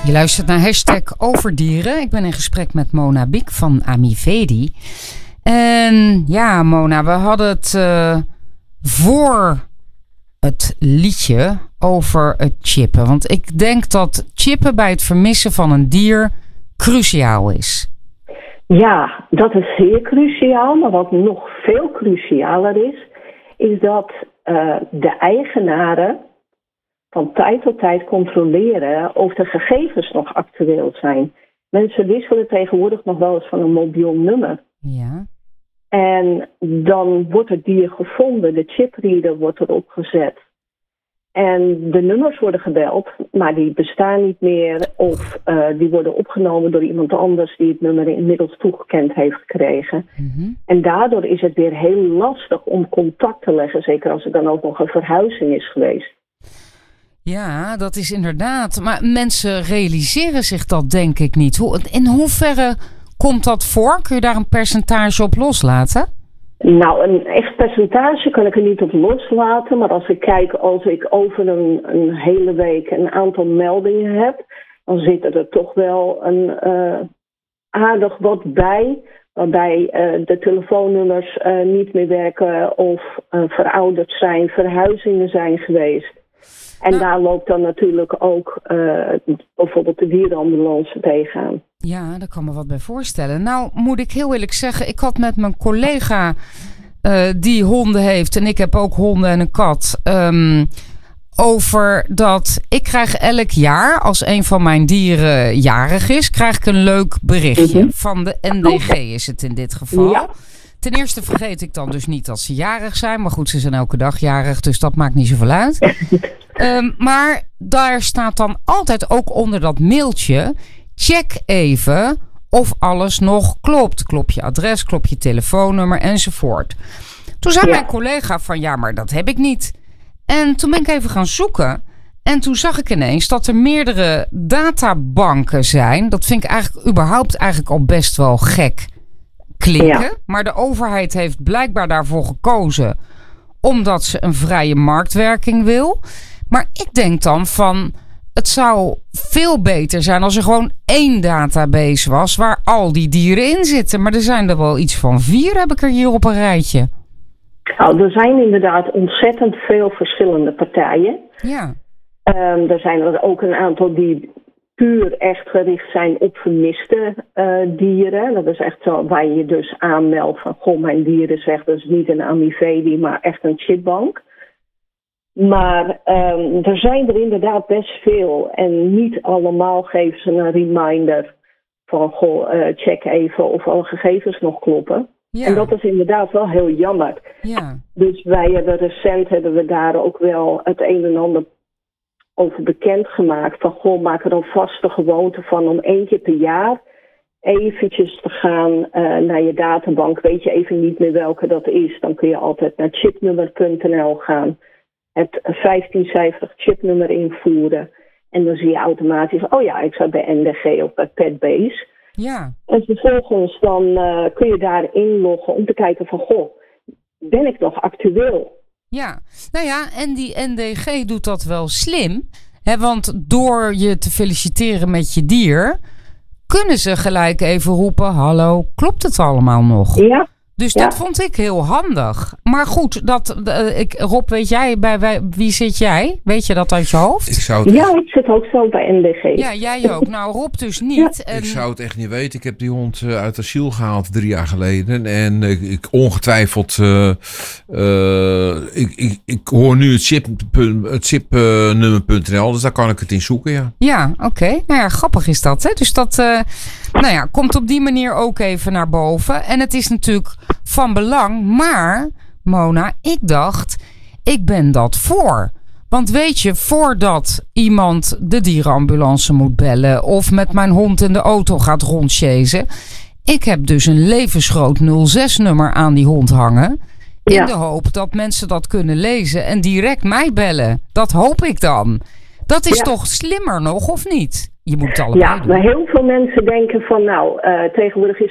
Je luistert naar #Overdieren. Ik ben in gesprek met Mona Biek van Amivedi. En ja, Mona, we hadden het voor het liedje over het chippen. Want ik denk dat chippen bij het vermissen van een dier cruciaal is. Ja, dat is zeer cruciaal. Maar wat nog veel crucialer is dat de eigenaren van tijd tot tijd controleren of de gegevens nog actueel zijn. Mensen wisselen tegenwoordig nog wel eens van een mobiel nummer. Ja. En dan wordt het dier gevonden, de chipreader wordt erop gezet. En de nummers worden gebeld, maar die bestaan niet meer. Of die worden opgenomen door iemand anders die het nummer inmiddels toegekend heeft gekregen. Mm-hmm. En daardoor is het weer heel lastig om contact te leggen. Zeker als er dan ook nog een verhuizing is geweest. Ja, dat is inderdaad. Maar mensen realiseren zich dat denk ik niet. In hoeverre komt dat voor? Kun je daar een percentage op loslaten? Nou, een echt percentage kan ik er niet op loslaten. Maar als ik over een hele week een aantal meldingen heb, dan zitten er toch wel een aardig wat bij. Waarbij de telefoonnummers niet meer werken of verouderd zijn, verhuizingen zijn geweest. En daar loopt dan natuurlijk ook bijvoorbeeld de dierenambulance tegenaan. Ja, daar kan me wat bij voorstellen. Nou, moet ik heel eerlijk zeggen, ik had met mijn collega die honden heeft, en ik heb ook honden en een kat, over dat ik krijg elk jaar, als een van mijn dieren jarig is, krijg ik een leuk berichtje. Mm-hmm. Van de NDG is het in dit geval. Ja. Ten eerste vergeet ik dan dus niet dat ze jarig zijn. Maar goed, ze zijn elke dag jarig, dus dat maakt niet zoveel uit. Maar daar staat dan altijd ook onder dat mailtje: check even of alles nog klopt. Klopt je adres, klopt je telefoonnummer enzovoort. Toen zei mijn collega van ja, maar dat heb ik niet. En toen ben ik even gaan zoeken. En toen zag ik ineens dat er meerdere databanken zijn. Dat vind ik eigenlijk al best wel gek klinken. Ja. Maar de overheid heeft blijkbaar daarvoor gekozen omdat ze een vrije marktwerking wil. Maar ik denk dan van, het zou veel beter zijn als er gewoon één database was waar al die dieren in zitten. Maar er zijn er wel iets van 4, heb ik er hier op een rijtje. Nou, er zijn inderdaad ontzettend veel verschillende partijen. Ja. Er zijn er ook een aantal die puur echt gericht zijn op vermiste dieren. Dat is echt zo waar je dus aanmeldt van, goh, mijn dier is weg. Dat is niet een Amivedi, maar echt een chipbank. Maar er zijn er inderdaad best veel. En niet allemaal geven ze een reminder van, goh, check even of alle gegevens nog kloppen. Ja. En dat is inderdaad wel heel jammer. Ja. Dus recent hebben we daar ook wel het een en ander over bekendgemaakt. Van, goh, maak er een vaste gewoonte van om 1 keer per jaar eventjes te gaan naar je databank. Weet je even niet meer welke dat is, dan kun je altijd naar chipnummer.nl gaan. Het 15-cijferig chipnummer invoeren. En dan zie je automatisch, oh ja, ik zat bij NDG of bij Petbase. Ja. En vervolgens dan kun je daar inloggen om te kijken van, goh, ben ik nog actueel? Ja, nou ja, en die NDG doet dat wel slim. Hè, want door je te feliciteren met je dier, kunnen ze gelijk even roepen, hallo, klopt het allemaal nog? Ja. Dus dat vond ik heel handig. Maar goed, Rob, weet jij, bij wie zit jij? Weet je dat uit je hoofd? Ik zit ook zo bij NDG. Ja, jij ook. Nou, Rob dus niet. Ja. Ik zou het echt niet weten. Ik heb die hond uit asiel gehaald 3 jaar geleden. En ik ongetwijfeld... ik hoor nu het chipnummer.nl, dus daar kan ik het in zoeken, ja. Ja, oké. Nou ja, grappig is dat, hè? Dus dat komt op die manier ook even naar boven. En het is natuurlijk van belang. Maar, Mona, ik dacht, ik ben dat voor. Want weet je, voordat iemand de dierenambulance moet bellen of met mijn hond in de auto gaat rondchasen, ik heb dus een levensgroot 06-nummer aan die hond hangen. In de hoop dat mensen dat kunnen lezen en direct mij bellen. Dat hoop ik dan. Dat is toch slimmer nog, of niet? Je moet het allebei doen. Maar heel veel mensen denken van, tegenwoordig is